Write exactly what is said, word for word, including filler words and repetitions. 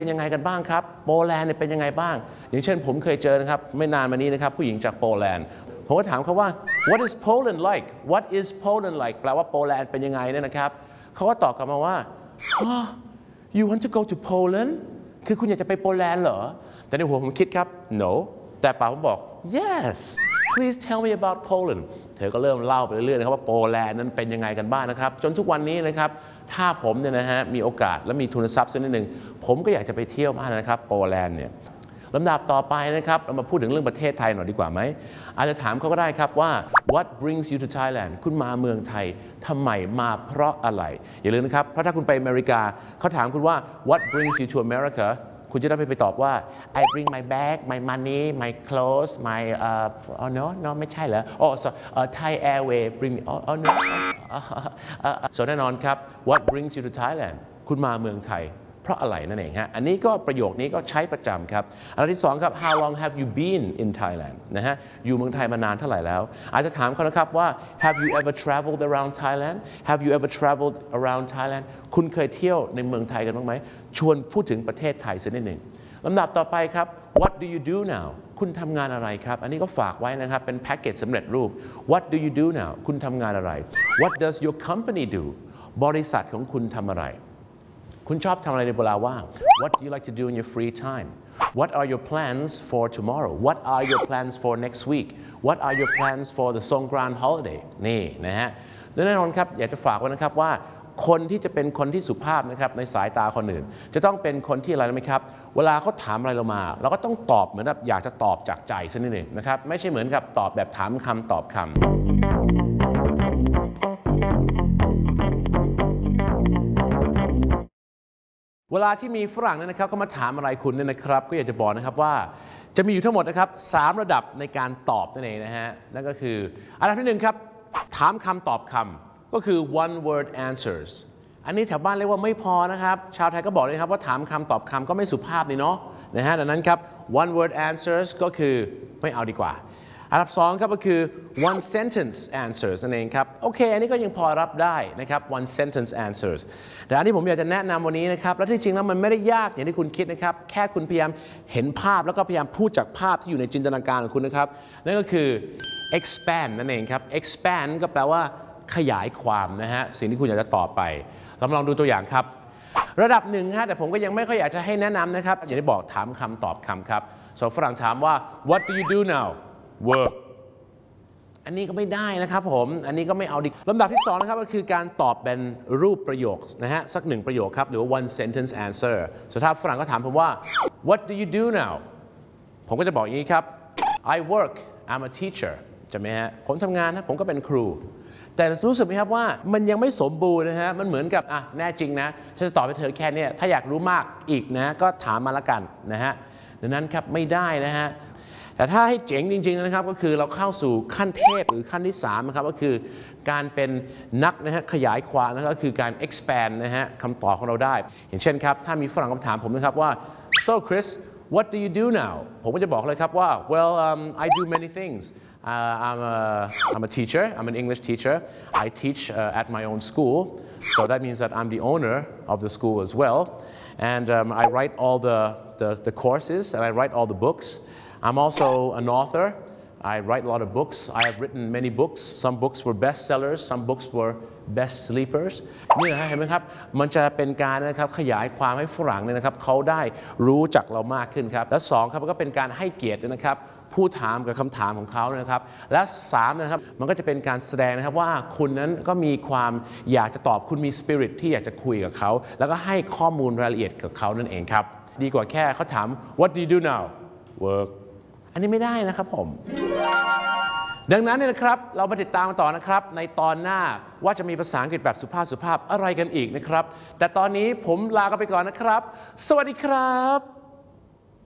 เป็นยังไงกันบ้างครับโปแลนด์เนี่ยเป็นยังไงบ้างอย่างเช่นผมเคยเจอนะครับไม่นานมานี้นะครับผู้หญิงจากโปแลนด์ผมก็ถามเขาว่า what is Poland like what is Poland like แปลว่าโปแลนด์เป็นยังไงเนี่ยนะครับเขาก็ตอบกลับมาว่า oh, you want to go to Poland คือคุณอยากจะไปโปแลนด์เหรอแต่ในหัวผมคิดครับ no แต่ปากผมบอก yes please tell me about Poland เธอก็เริ่มเล่าไปเรื่อยๆนะครับว่าโปแลนด์นั้นเป็นยังไงกันบ้างนะครับจนทุกวันนี้นะครับถ้าผมเนี่ยนะฮะมีโอกาสและมีทุนทรัพย์สักนิดหนึ่งผมก็อยากจะไปเที่ยวมากนะครับโปแลนด์เนี่ยลำดับต่อไปนะครับเรามาพูดถึงเรื่องประเทศไทยหน่อยดีกว่าไหมอาจจะถามเขาก็ได้ครับว่า what brings you to Thailand คุณมาเมืองไทยทำไมมาเพราะอะไรอย่าลืมนะครับเพราะถ้าคุณไปอเมริกาเขาถามคุณว่า what brings you to America คุณจะได้ไปตอบว่า I bring my bag my money my clothes my uh oh no no ไม่ใช่เหรอ oh so uh, Thai Airway bring me oh, oh no ส่วนแน่นอนครับ what brings you to Thailand คุณมาเมืองไทยเพราะอะไรนั่นเองฮะอันนี้ก็ประโยคนี้ก็ใช้ประจำครับอันที่สองครับ how long have you been in Thailand นะฮะอยู่เมืองไทยมานานเท่าไหร่แล้วอาจจะถามเขานะครับว่า have you ever traveled around Thailand have you ever traveled around Thailand คุณเคยเที่ยวในเมืองไทยกันบ้างไหมชวนพูดถึงประเทศไทยสักนิดหนึ่งลำดับต่อไปครับ what do you do now คุณทำงานอะไรครับอันนี้ก็ฝากไว้นะครับเป็นแพ็กเกจสำเร็จรูป what do you do now คุณทำงานอะไร what does your company do บริษัทของคุณทำอะไรคุณชอบทำอะไรในเวลาว่าง What do you like to do in your free time What are your plans for tomorrow What are your plans for next week What are your plans for the Songkran holiday นี่นะฮะแน่นอนครับอยากจะฝากไว้นะครับว่าคนที่จะเป็นคนที่สุภาพนะครับในสายตาคนอื่นจะต้องเป็นคนที่อะไรรู้ไหมครับเวลาเขาถามอะไรเรามาเราก็ต้องตอบเหมือนแบบอยากจะตอบจากใจซะนิดหนึ่งนะครับไม่ใช่เหมือนกับตอบแบบถามคำตอบคำเวลาที่มีฝรั่งเนี่ยนะครับเขามาถามอะไรคุณเนี่ยนะครับก็อยากจะบอกนะครับว่าจะมีอยู่ทั้งหมดนะครับสามระดับในการตอบนั่นเองนะฮะนั่นก็คืออันดับที่หนึ่งครับถามคำตอบคำก็คือ one word answers อันนี้แถวบ้านเรียกว่าไม่พอนะครับชาวไทยก็บอกเลยครับว่าถามคำตอบคำก็ไม่สุภาพนี่เนาะนะฮะดังนั้นครับ one word answers ก็คือไม่เอาดีกว่าอันดับสองครับก็คือ one sentence answers นั่นเองครับโอเคอันนี้ก็ยังพอรับได้นะครับ one sentence answers แต่อันที่ผมอยากจะแนะนำวันนี้นะครับและที่จริงแล้วมันไม่ได้ยากอย่างที่คุณคิดนะครับแค่คุณพยายามเห็นภาพแล้วก็พยายามพูดจากภาพที่อยู่ในจินตนาการของคุณนะครับนั่นก็คือ expand นั่นเองครับ expand ก็แปลว่าขยายความนะฮะสิ่งที่คุณอยากจะตอบไปเรามาลองดูตัวอย่างครับระดับหนึ่งฮะแต่ผมก็ยังไม่ค่อยอยากจะให้แนะนำนะครับอย่างที่บอกถามคำตอบคำครับส่วนฝรั่งถามว่า what do you do now work อันนี้ก็ไม่ได้นะครับผมอันนี้ก็ไม่เอาดีลำดับที่สองนะครับก็คือการตอบเป็นรูปประโยคนะฮะสักหนึ่งประโยคครับหรือว่า one sentence answer ส่วนถ้าฝรั่งก็ถามผมว่า what do you do now ผมก็จะบอกอย่างนี้ครับ I work I'm a teacher ใช่ไหมฮะผมทำงานนะผมก็เป็นครูแต่รู้สึกไหมครับว่ามันยังไม่สมบูรณ์นะฮะมันเหมือนกับอ่ะแน่จริงนะฉันจะตอบให้เธอแค่นี้ถ้าอยากรู้มากอีกนะก็ถามมาละกันนะฮะดังนั้นครับไม่ได้นะฮะแต่ถ้าให้เจ๋งจริงๆนะครับก็คือเราเข้าสู่ขั้นเทพหรือขั้นที่สามนะครับก็คือการเป็นนักนะฮะขยายความนะครับก็คือการ expand นะฮะคำตอบของเราได้อย่างเช่นครับถ้ามีฝรั่งคำถามผมนะครับว่า so Chris what do you do now ผมก็จะบอกเลยครับว่า well um, I do many things uh, I'm a I'm a teacher I'm an English teacher I teach uh, at my own school so that means that I'm the owner of the school as well and um, I write all the, the the courses and I write all the books I'm also an author. I write a lot of books. I have written many books. Some books were bestsellers. Some books were best sleepers. นี่นะเห็นไหมครับมันจะเป็นการนะครับขยายความให้ฝรั่งเนี่ยนะครับเขาได้รู้จักเรามากขึ้นครับและสองครับก็เป็นการให้เกียรตินะครับผู้ถามกับคำถามของเขานะครับและสามนะครับมันก็จะเป็นการแสดงนะครับว่าคุณนั้นก็มีความอยากจะตอบคุณมีสปิริตที่อยากจะคุยกับเขาแล้วก็ให้ข้อมูลรายละเอียดกับเขานั่นเองครับดีกว่าแค่เขาถาม What do you do now workอันนี้ไม่ได้นะครับผมดังนั้นเนี่ยนะครับเราไปติดตามต่อนะครับในตอนหน้าว่าจะมีภาษาอังกฤษแบบสุภาพสุภาพอะไรกันอีกนะครับแต่ตอนนี้ผมลากันไปก่อนนะครับสวัสดีครับ